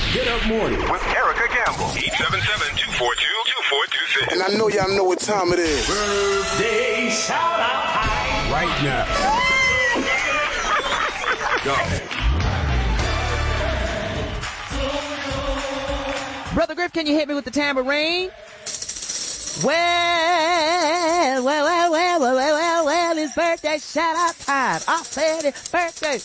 Get Up Morning with Erica Gamble. 877-242-2426. And I know y'all know what time it is. Birthday shout out time right now. Go. Brother Griff, can you hit me with the tambourine? Well, it's birthday shout out time. I said it's birthday.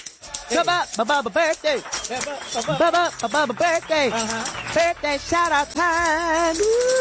Birthday. Birthday. Birthday shout out time.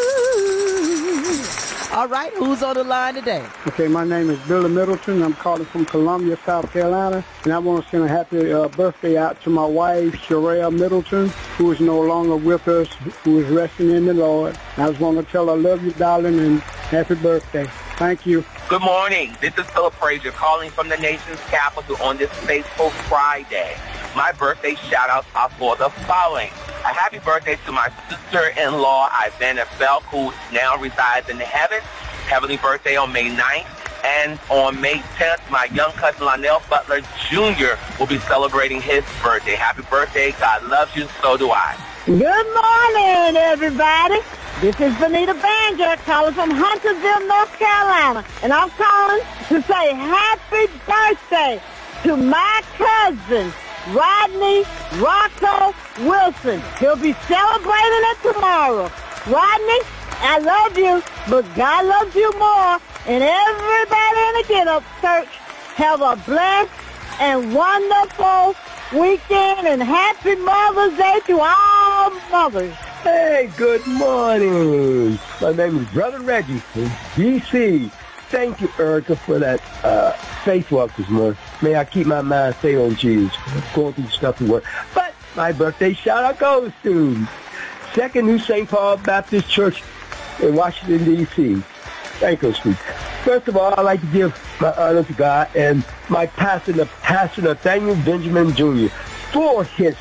Ooh. All right, who's on the line today? Okay, my name is Billy Middleton. I'm calling from Columbia, South Carolina, and I want to send a happy birthday out to my wife, Sherelle Middleton, who is no longer with us, who is resting in the Lord. I just want to tell her I love you, darling, and happy birthday. Thank you. Good morning. This is Philip Frazier calling from the nation's capital on this fateful Friday. My birthday shout-outs are for the following. A happy birthday to my sister-in-law, Ivana Felk, who now resides in the heavens. Heavenly birthday on May 9th. And on May 10th, my young cousin Lionel Butler Jr. will be celebrating his birthday. Happy birthday. God loves you. So do I. Good morning, everybody. This is Benita Banger calling from Huntersville, North Carolina. And I'm calling to say happy birthday to my cousin, Rodney Rocco Wilson. He'll be celebrating it tomorrow. Rodney, I love you, but God loves you more. And everybody in the Get Up Church, have a blessed and wonderful weekend and happy Mother's Day to all mothers. Hey, good morning. My name is Brother Reggie from D.C. Thank you, Erica, for that faith walk this morning. May I keep my mind stayed on Jesus. Going through stuff at work. But my birthday shout-out goes to Second New St. Paul Baptist Church in Washington, D.C. Franco Street. First of all, I'd like to give my honor to God and my pastor Nathaniel Benjamin Jr. for his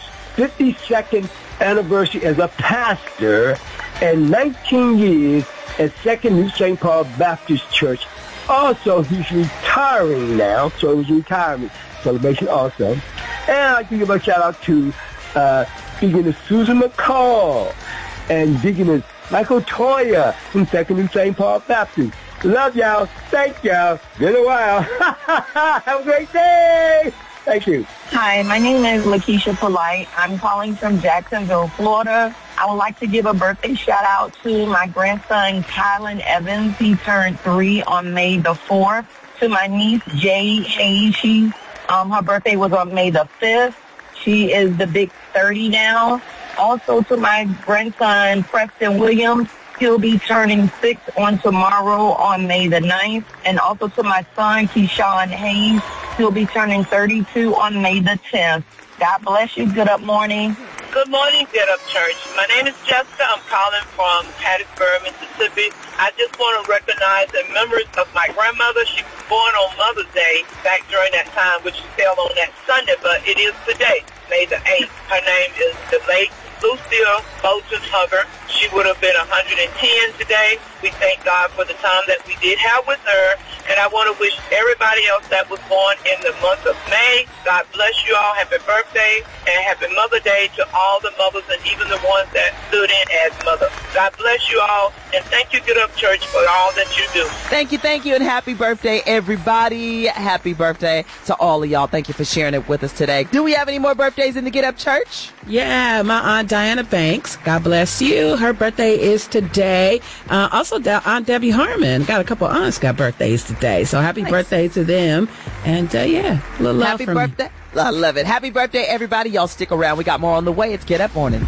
52nd anniversary as a pastor and 19 years at Second New St. Paul Baptist Church. Also, he's retiring now, so it was a retirement celebration also. And I'd like to give a shout-out to Deaconess Susan McCall and Deaconess Michael Toya from Second New St. Paul Baptist. Love y'all. Thank y'all. Been a while. Have a great day. Thank you. Hi, my name is Lakeisha Polite. I'm calling from Jacksonville, Florida. I would like to give a birthday shout out to my grandson, Kylan Evans. He turned 3 on May the 4th. To my niece, Jay Hayes. Her birthday was on May the 5th. She is the big 30 now. Also to my grandson, Preston Williams. He'll be turning 6 on tomorrow on May the 9th. And also to my son, Keyshawn Hayes. He'll be turning 32 on May the 10th. God bless you. Good up morning. Good morning, Get Up Church. My name is Jessica. I'm calling from Hattiesburg, Mississippi. I just want to recognize the memories of my grandmother. She was born on Mother's Day back during that time, which fell on that Sunday, but it is today, May the 8th. Her name is the late Lucille Bolton Hugger. She would have been 110 today. We thank God for the time that we did have with her. And I want to wish everybody else that was born in the month of May, God bless you all. Happy birthday and happy Mother Day to all the mothers and even the ones that stood in as mothers. God bless you all. And thank you, Get Up Church, for all that you do. Thank you, and happy birthday, everybody. Happy birthday to all of y'all. Thank you for sharing it with us today. Do we have any more birthdays in the Get Up Church? Yeah, my Aunt Diana Banks, God bless you. Her birthday is today. Also, Aunt Debbie Harmon. Got a couple aunts got birthdays today. So happy birthday to them. And, yeah, a little love happy from birthday. me. I love it. Happy birthday, everybody. Y'all stick around. We got more on the way. It's Get Up Mornings.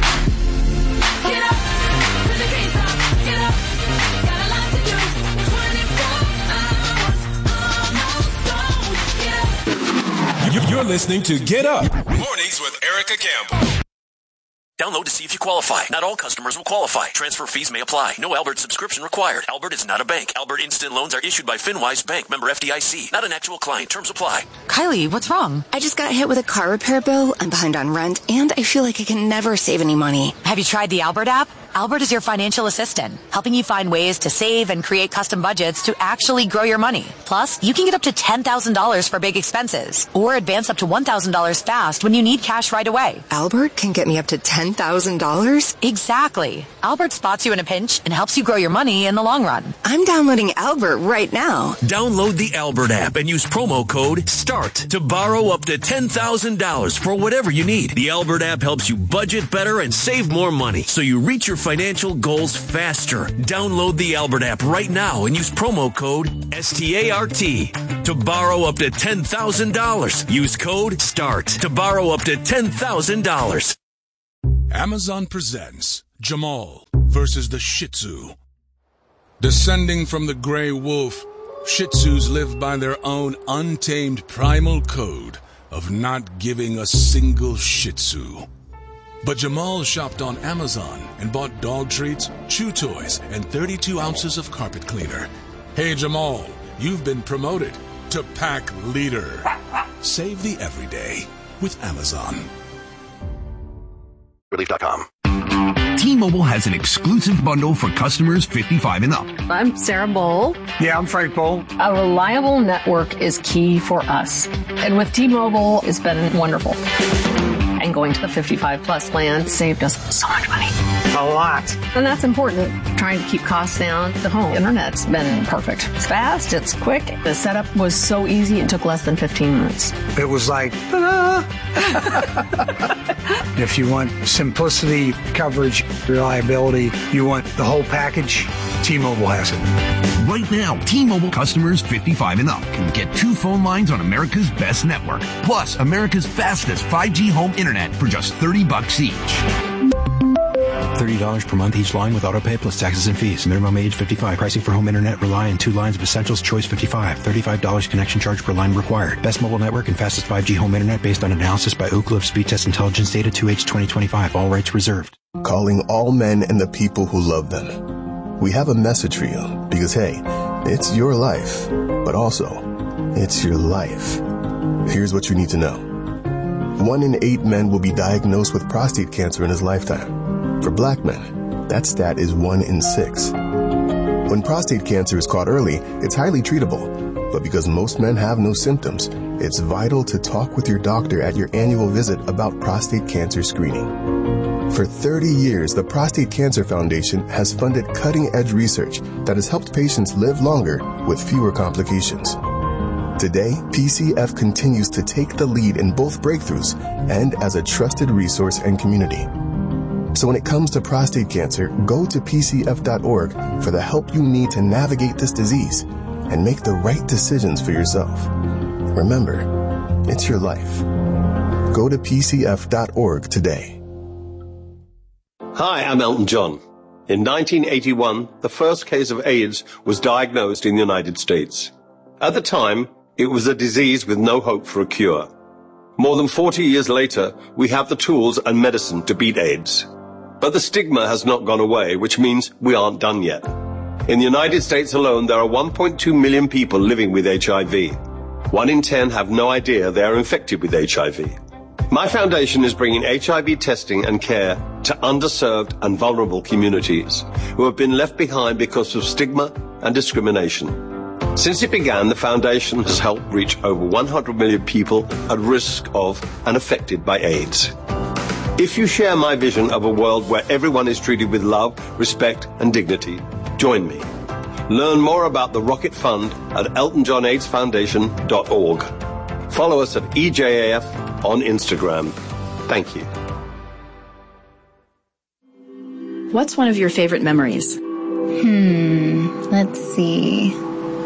You're listening to Get Up Mornings with Erica Campbell. Download to see if you qualify. Not all customers will qualify. Transfer fees may apply. No Albert subscription required. Albert is not a bank. Albert Instant Loans are issued by FinWise Bank, member FDIC. Not an actual client. Terms apply. Kylie, what's wrong? I just got hit with a car repair bill. I'm behind on rent, and I feel like I can never save any money. Have you tried the Albert app? Albert is your financial assistant, helping you find ways to save and create custom budgets to actually grow your money. Plus, you can get up to $10,000 for big expenses or advance up to $1,000 fast when you need cash right away. Albert can get me up to $10,000? Exactly. Albert spots you in a pinch and helps you grow your money in the long run. I'm downloading Albert right now. Download the Albert app and use promo code START to borrow up to $10,000 for whatever you need. The Albert app helps you budget better and save more money so you reach your financial goals faster. Download the Albert app right now and use promo code START to borrow up to $10,000. Use code START to borrow up to $10,000. Amazon presents Jamal versus the Shih Tzu. Descending from the gray wolf, Shih Tzus live by their own untamed primal code of not giving a single Shih Tzu. But Jamal shopped on Amazon and bought dog treats, chew toys, and 32 ounces of carpet cleaner. Hey Jamal, you've been promoted to pack leader. Save the everyday with Amazon. Relief.com. T-Mobile has an exclusive bundle for customers 55 and up. I'm Sarah Bowl. Yeah, I'm Frank Bowl. A reliable network is key for us. And with T-Mobile, it's been wonderful. And going to the 55 plus plan saved us so much money. A lot. And that's important. Trying to keep costs down. The home internet's been perfect. It's fast, it's quick. The setup was so easy, it took less than 15 minutes. It was like, ta-da! If you want simplicity, coverage, reliability, you want the whole package, T-Mobile has it. Right now, T-Mobile customers 55 and up can get 2 phone lines on America's best network, plus America's fastest 5G home internet for just $30 each. $30 per month each line with autopay plus taxes and fees. Minimum age 55. Pricing for home internet rely on 2 lines of Essentials Choice 55. $35 connection charge per line required. Best mobile network and fastest 5G home internet based on analysis by Ookla of Speed Test Intelligence data 2H 2025. All rights reserved. Calling all men and the people who love them. We have a message for you because, hey, it's your life, but also it's your life. Here's what you need to know. 1 in 8 men will be diagnosed with prostate cancer in his lifetime. For black men, that stat is 1 in 6. When prostate cancer is caught early, it's highly treatable. But because most men have no symptoms, it's vital to talk with your doctor at your annual visit about prostate cancer screening. For 30 years, the Prostate Cancer Foundation has funded cutting-edge research that has helped patients live longer with fewer complications. Today, PCF continues to take the lead in both breakthroughs and as a trusted resource and community. So when it comes to prostate cancer, go to PCF.org for the help you need to navigate this disease and make the right decisions for yourself. Remember, it's your life. Go to PCF.org today. Hi, I'm Elton John. In 1981, the first case of AIDS was diagnosed in the United States. At the time, it was a disease with no hope for a cure. More than 40 years later, we have the tools and medicine to beat AIDS. But the stigma has not gone away, which means we aren't done yet. In the United States alone, there are 1.2 million people living with HIV. 1 in 10 have no idea they are infected with HIV. My foundation is bringing HIV testing and care to underserved and vulnerable communities who have been left behind because of stigma and discrimination. Since it began, the foundation has helped reach over 100 million people at risk of and affected by AIDS. If you share my vision of a world where everyone is treated with love, respect, and dignity, join me. Learn more about the Rocket Fund at EltonJohnAIDSFoundation.org. Follow us at EJAF on Instagram. Thank you. What's one of your favorite memories? Let's see.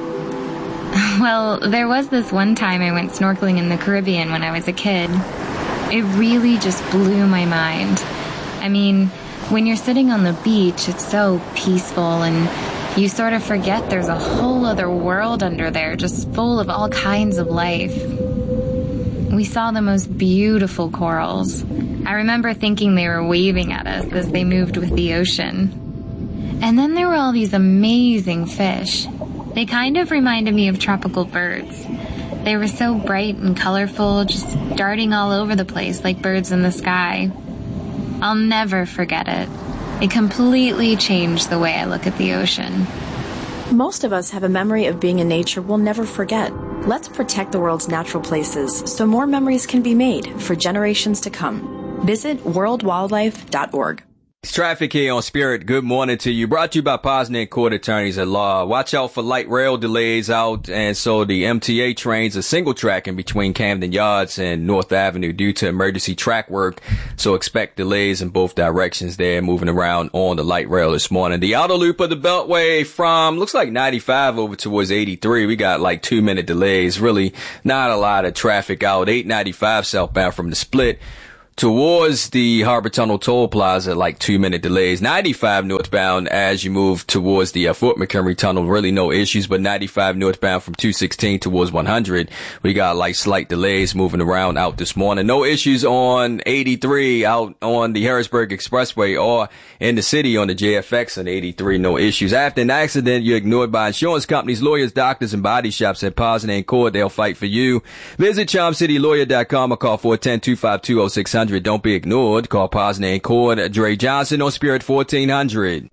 Well, there was this one time I went snorkeling in the Caribbean when I was a kid. It really just blew my mind. I mean, when you're sitting on the beach, it's so peaceful and you sort of forget there's a whole other world under there just full of all kinds of life. We saw the most beautiful corals. I remember thinking they were waving at us as they moved with the ocean. And then there were all these amazing fish. They kind of reminded me of tropical birds. They were so bright and colorful, just darting all over the place like birds in the sky. I'll never forget it. It completely changed the way I look at the ocean. Most of us have a memory of being in nature we'll never forget. Let's protect the world's natural places so more memories can be made for generations to come. Visit worldwildlife.org. It's traffic here on Spirit. Good morning to you. Brought to you by Posner Court Attorneys at Law. Watch out for light rail delays out, and so the MTA trains are single tracking between Camden Yards and North Avenue due to emergency track work. So expect delays in both directions there, moving around on the light rail this morning. The outer loop of the Beltway from looks like 95 over towards 83. We got like 2-minute delays. Really not a lot of traffic out. 895 southbound from the split towards the Harbor Tunnel Toll Plaza, like 2-minute delays. 95 northbound as you move towards the Fort McHenry Tunnel, really no issues, but 95 northbound from 216 towards 100, we got like slight delays moving around out this morning. No issues on 83 out on the Harrisburg Expressway or in the city on the JFX on 83, no issues. After an accident, you're ignored by insurance companies, lawyers, doctors, and body shops at Posner & Court. They'll fight for you. Visit CharmCityLawyer.com or call 410-252-0600. Don't be ignored. Call Posner & Court. Dre Johnson on Spirit 1400.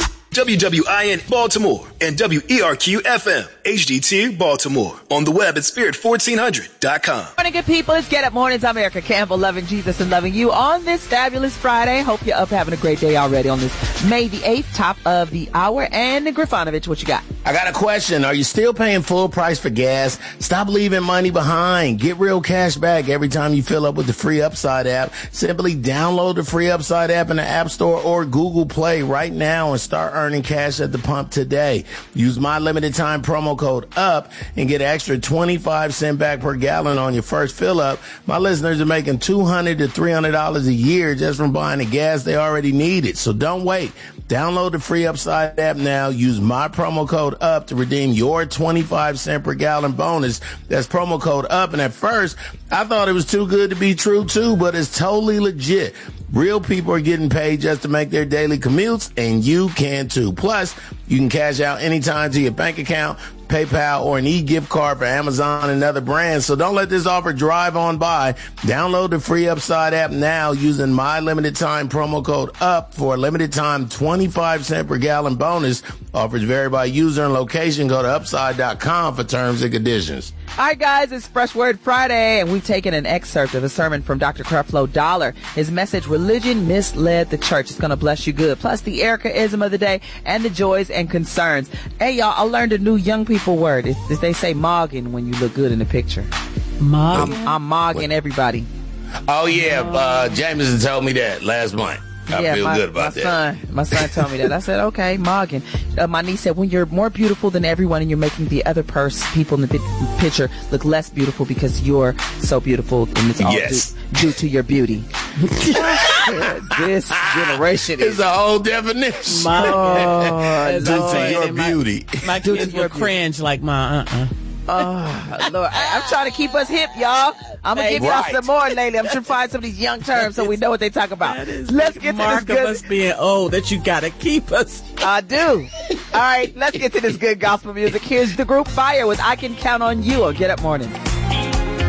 WWIN Baltimore and WERQ-FM HD2 Baltimore. On the web at spirit1400.com. Morning, good people. It's Get Up Mornings. I'm Erica Campbell, loving Jesus and loving you on this fabulous Friday. Hope you're up having a great day already on this May the 8th, top of the hour. And Grifonovich, what you got? I got a question. Are you still paying full price for gas? Stop leaving money behind. Get real cash back every time you fill up with the free Upside app. Simply download the free Upside app in the App Store or Google Play right now and start earning cash at the pump today. Use my limited time promo code UP and get an extra 25 cents back per gallon on your first fill up. My listeners are making $200 to $300 a year just from buying the gas they already needed. So don't wait. Download the free Upside app now. Use my promo code UP to redeem your 25 cent per gallon bonus. That's promo code UP. And at first, I thought it was too good to be true too, but it's totally legit. Real people are getting paid just to make their daily commutes, and you can too. Plus, you can cash out anytime to your bank account, PayPal, or an e-gift card for Amazon and other brands. So don't let this offer drive on by. Download the free Upside app now using my limited time promo code UP for a limited time 25 cent per gallon bonus. Offers vary by user and location. Go to upside.com for terms and conditions. All right, guys, it's Fresh Word Friday, and we've taken an excerpt of a sermon from Dr. Creflo Dollar. His message, Religion Misled the Church. It's going to bless you good. Plus the Erica-ism of the day and the joys and concerns. Hey, y'all, I learned a new young people word. They say mogging when you look good in the picture. Mogging? I'm mogging everybody. Oh, yeah. Jameson told me that last month. I feel good about that. My son told me that. I said, okay, mogging. My niece said, when you're more beautiful than everyone and you're making the other people in the picture look less beautiful because you're so beautiful, and it's all due to your beauty. This generation is a whole definition. Due to your beauty. My kids will cringe like my Oh, Lord. I'm trying to keep us hip, y'all. I'm going to give y'all some more lately. I'm trying to find some of these young terms so we know what they talk about. Let's get to this good. Mark of us being old that you got to keep us. I do. All right, let's get to this good gospel music. Here's the group Fire with I Can Count on You on Get Up Morning.